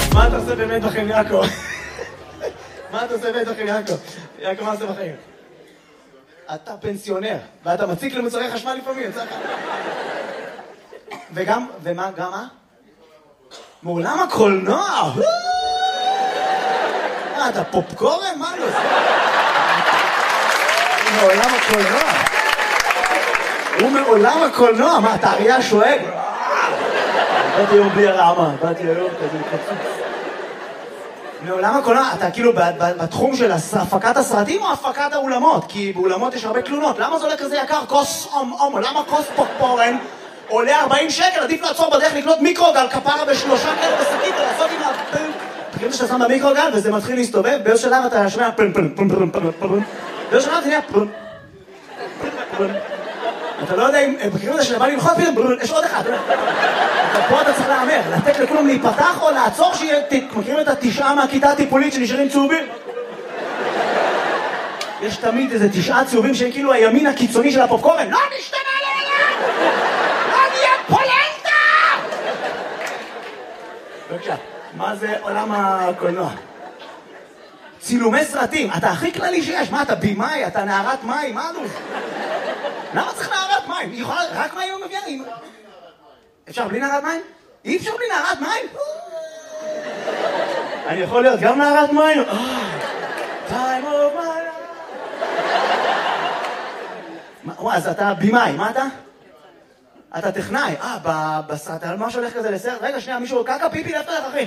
מה אתה עושה באמת בחיים, יעקב? מה אתה עושה באמת בחיים, יעקב? יעקב, מה עושה בחיים? אתה פנסיונר, ואתה מציק למוצרי חשמל לפעמים, יצא לך. וגם, ומה, גם מה? מעולם הקולנוע! אתה פופקורן? מה לא עושה? מעולם הקולנוע. הוא מעולם הקולנוע, מה, אתה אריה שואג? באתי היום בלי הרעמה, באתי היום כזה קצוץ. מעולם הקולנוע, אתה כאילו בתחום של הפקת הסרטים או הפקת האולמות? כי באולמות יש הרבה תלונות. למה זה עולה כזה יקר? כוס למה כוס פופקורן עולה 40 שקל? עדיף לעצור בדרך לקנות מיקרוגל כפרה בשלושה כאלה בשקית ולעשות עם הפן. תקראו שאתה שם במיקרוגל וזה מתחיל להסתובב, באיזו שלב אתה שומע פן פן פן פן פן פן. באיזו שלב זה נהיה פן פן. אתה לא יודע אם, בקריאות הזה שבא ללחוץ פתאום, יש עוד אחד. פה אתה צריך להאמר, לתת לכולם להיפתח או לעצור שיהיה, מכירים את התשעה מהכיתה הטיפולית שנשארים צהובים? יש תמיד איזה 9 צהובים שהם כאילו הימין הקיצוני של הפופקורן. לא נשתנה לעולם! לא נהיה פולנטה! בבקשה, מה זה עולם הקולנוע? צילומי סרטים, אתה הכי כללי שיש. מה, אתה בימאי, אתה נערת מים, מה נו? למה צריך נערת מים? היא יכולה, רק מים הוא מביאה? אפשר בלי נערת מים? אי אפשר בלי נערת מים? אני יכול להיות גם נערת מים? time of my life. אז אתה בימאי, מה אתה? אתה טכנאי. בסרט, על מה שהולך כזה לסרט? רגע, שנייה, מישהו קקה פיפי לפתח, אחי.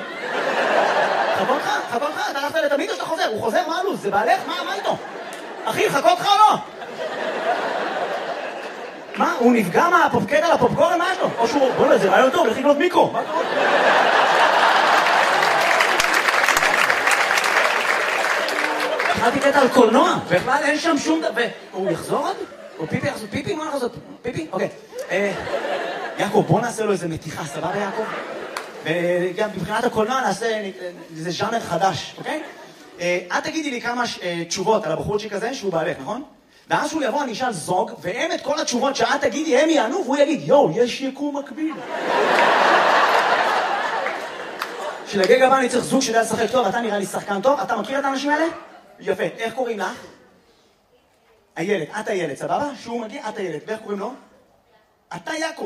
חכו לך, אתה הלכת לתמיד או שאתה חוזר? הוא חוזר, מה הלו"ז? זה בעלך? מה איתו? אחי, חכו לך או לא? מה? הוא נפגע מהפופקט על הפופקורן? מה יש לו? או שהוא... בוא נזה, רעיון טוב, לך לקנות מיקרו. מה קורה? התחלתי קטע על קולנוע, בכלל אין שם שום דבר. הוא יחזור עוד? או פיפי יחזור? פיפי? מה יחזור? פיפי? אוקיי. יעקב, בוא נעשה לו איזה מתיחה, סבבה יעקב? וגם מבחינת הקולנוע נעשה איזה ז'אנר חדש, אוקיי? את תגידי לי כמה תשובות על הבחורצ'יק הזה שהוא בעלך, נכון? ואז שהוא יבוא, אני אשאל זוג, והם את כל התשובות שאת תגידי, הם יענו, והוא יגיד, יואו, יש יקום מקביל. שלגג הבא אני צריך זוג שיודע לשחק טוב, אתה נראה לי שחקן טוב, אתה מכיר את האנשים האלה? יפה, איך קוראים לך? הילד, את הילד, סבבה? שהוא מגיע, את הילד, ואיך קוראים לו? אתה יעקב.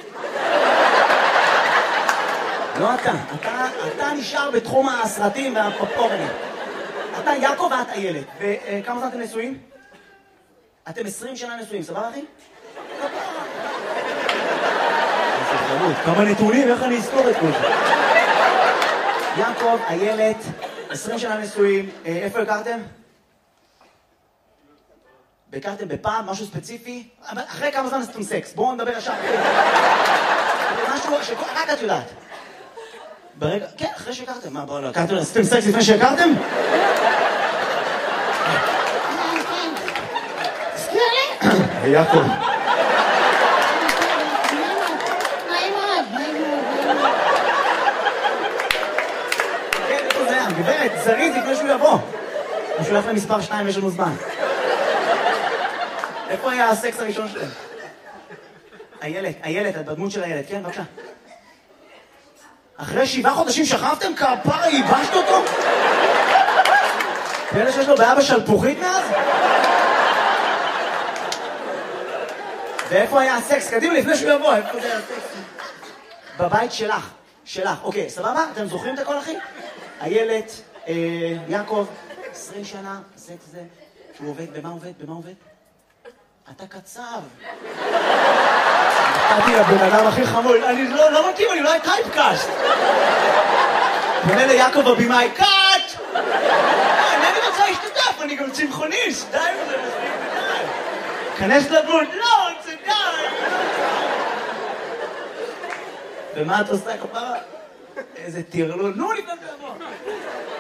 לא אתה נשאר בתחום הסרטים והפופקורנים. אתה יעקב ואת הילד. וכמה זמן אתם נשואים? אתם 20 שנה נשואים, סבבה אחי? כמה נתונים, איך אני אזכור את כל זה? יעקב, הילד, 20 שנה נשואים, איפה הכרתם? הכרתם בפעם, משהו ספציפי? אחרי כמה זמן עשיתם סקס? בואו נדבר ישר. משהו שרק את יודעת. ברגע, כן, אחרי שהכרתם. מה, בואו לא, הכרתם, עשיתם סקס לפני שהכרתם? תזכיר לי? יעקב. נעים מאוד. כן, איפה זה היה? גברת, זריז לפני שהוא יבוא. הוא שולח למספר 2, יש לנו זמן. איפה היה הסקס הראשון שלהם? הילד, את בדמות של הילד, כן, בבקשה. אחרי 7 חודשים שכבתם? כפרה, ייבשת אותו? פלא שיש לו בעיה בשלפוחית מאז? ואיפה היה הסקס? קדימה, לפני שהוא יבוא, איפה זה היה הסקס? בבית שלך. אוקיי, סבבה? אתם זוכרים את הכל, אחי? הילד, יעקב, 20 שנה, הסקס זה, שהוא עובד, במה עובד? אתה קצב. נתתי לבן אדם הכי חמור, אני לא מתאים, אני אולי טייפקאסט. פונה ליעקב הבימאי, קאט! אינני רוצה להשתתף, אני גם צמחוניסט, די וזה מספיק ודי. כנס לדמות, לא, זה די. ומה את עושה כפרה? איזה טרלול, נו, לפני זה.